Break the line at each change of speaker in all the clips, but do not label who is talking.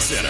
Center.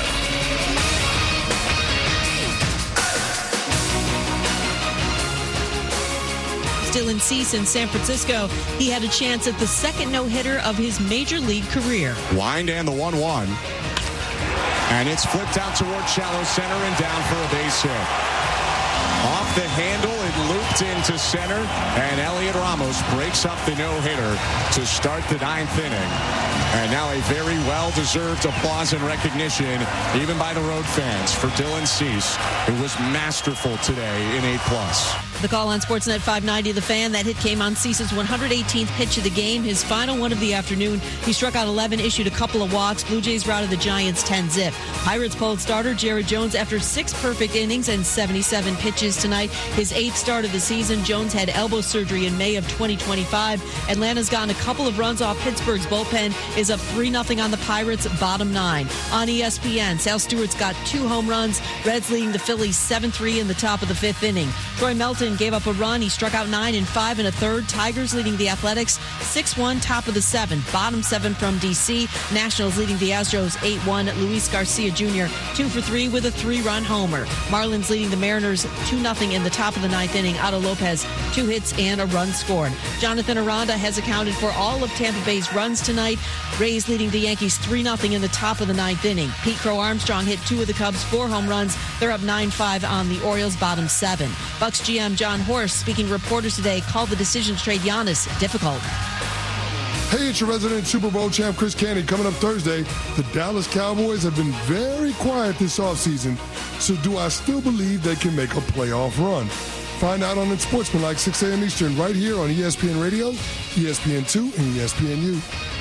Dylan Cease in San Francisco. He had a chance at the second no-hitter of his major league career.
Wind and the 1-1. And it's flipped out toward shallow center and down for a base hit. Off the handle, it looped into center, and Elliot Ramos breaks up the no-hitter to start the ninth inning. And now a very well-deserved applause and recognition, even by the road fans, for Dylan Cease, who was masterful today in 8+.
The call on Sportsnet 590, The Fan. That hit came on Cease's 118th pitch of the game, his final one of the afternoon. He struck out 11, issued a couple of walks. Blue Jays routed the Giants 10-zip. Pirates pulled starter Jared Jones after 6 perfect innings and 77 pitches tonight. His 8th start of the season. Jones had elbow surgery in May of 2025. Atlanta's gotten a couple of runs off Pittsburgh's bullpen, is up 3-0 on the Pirates, bottom 9. On ESPN, Sal Stewart's got 2 home runs. Reds leading the Phillies 7-3 in the top of the 5th inning. Troy Melton gave up a run. He struck out 9 and 5 in a third. Tigers leading the Athletics 6-1, top of the 7. Bottom 7 from D.C. Nationals leading the Astros 8-1. Luis Garcia Jr. 2 for 3 with a 3-run homer. Marlins leading the Mariners 2-0 in the top of the 9th inning. Otto Lopez 2 hits and a run scored. Jonathan Aranda has accounted for all of Tampa Bay's runs tonight. Rays leading the Yankees 3-0 in the top of the 9th inning. Pete Crow Armstrong hit 2 of the Cubs' 4 home runs. They're up 9-5 on the Orioles, bottom 7. Bucks GM John Horst, speaking to reporters today, called the decision to trade Giannis difficult.
Hey, it's your resident Super Bowl champ, Chris Canty. Coming up Thursday, the Dallas Cowboys have been very quiet this offseason. So do I still believe they can make a playoff run? Find out on Sportsmanlike 6 a.m. Eastern right here on ESPN Radio, ESPN2, and ESPNU.